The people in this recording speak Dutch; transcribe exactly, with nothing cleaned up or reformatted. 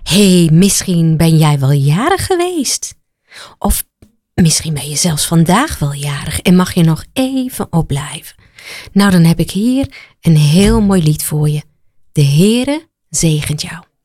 hey, misschien ben jij wel jarig geweest. Of misschien ben je zelfs vandaag wel jarig en mag je nog even opblijven. Nou, dan heb ik hier een heel mooi lied voor je. De Heere zegent jou.